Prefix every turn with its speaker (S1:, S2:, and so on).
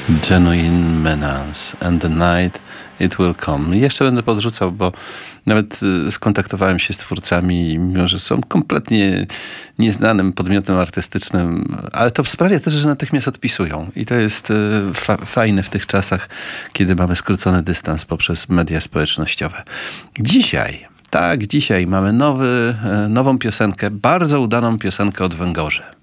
S1: Genuine Menace and the Night It Will Come. Jeszcze będę podrzucał, bo nawet skontaktowałem się z twórcami, mimo że są kompletnie nieznanym podmiotem artystycznym, ale to sprawia też, że natychmiast odpisują. I to jest fajne w tych czasach, kiedy mamy skrócony dystans poprzez media społecznościowe. Dzisiaj mamy nową piosenkę, bardzo udaną piosenkę od Węgorzy.